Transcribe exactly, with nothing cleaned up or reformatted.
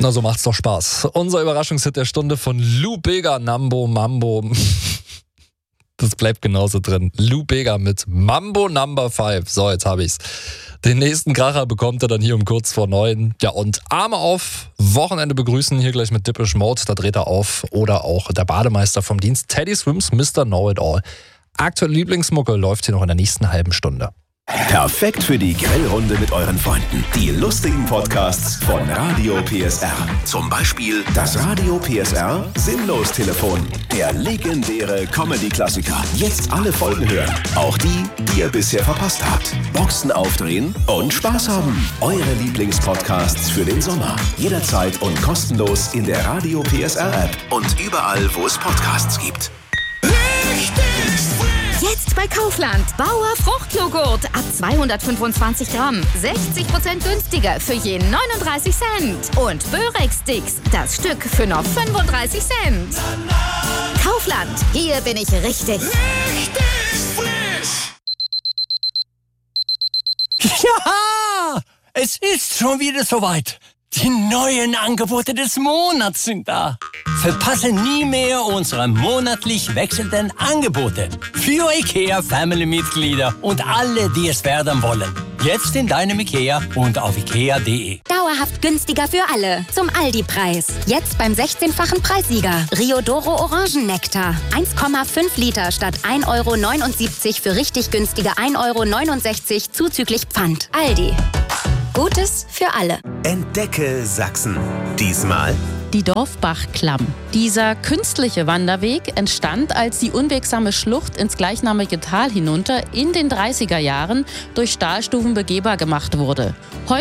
Na, so macht's doch Spaß. Unser Überraschungshit der Stunde von Lou Bega, Nambo Mambo. Das bleibt genauso drin. Lou Bega mit Mambo Number fünf. So, jetzt habe ich's. Den nächsten Kracher bekommt er dann hier um kurz vor neun. Ja, und Arme auf, Wochenende begrüßen, hier gleich mit Depeche Mode, da dreht er auf. Oder auch der Bademeister vom Dienst, Teddy Swims, Mister Know-It-All. Aktuelle Lieblingsmucke läuft hier noch in der nächsten halben Stunde. Perfekt für die Grillrunde mit euren Freunden. Die lustigen Podcasts von Radio P S R. Zum Beispiel das Radio P S R Sinnlos-Telefon. Der legendäre Comedy-Klassiker. Jetzt alle Folgen hören. Auch die, die ihr bisher verpasst habt. Boxen aufdrehen und Spaß haben. Eure Lieblingspodcasts für den Sommer. Jederzeit und kostenlos in der Radio P S R App. Und überall, wo es Podcasts gibt. Jetzt bei Kaufland. Bauer Fruchtjoghurt ab zweihundertfünfundzwanzig Gramm. sechzig Prozent günstiger für je neununddreißig Cent. Und Börek-Sticks, das Stück für nur fünfunddreißig Cent. Kaufland, hier bin ich richtig. Richtig frisch. Ja, es ist schon wieder soweit. Die neuen Angebote des Monats sind da. Verpasse nie mehr unsere monatlich wechselnden Angebote für IKEA-Family-Mitglieder und alle, die es werden wollen. Jetzt in deinem IKEA und auf ikea punkt de. Dauerhaft günstiger für alle. Zum Aldi-Preis. Jetzt beim sechzehnfachen Preissieger. Riodoro Orangennektar. eins Komma fünf Liter statt ein Euro neunundsiebzig für richtig günstige ein Euro neunundsechzig zuzüglich Pfand. Aldi. Gutes für alle. Entdecke Sachsen. Diesmal die Dorfbachklamm. Dieser künstliche Wanderweg entstand, als die unwegsame Schlucht ins gleichnamige Tal hinunter in den dreißiger Jahren durch Stahlstufen begehbar gemacht wurde. Heute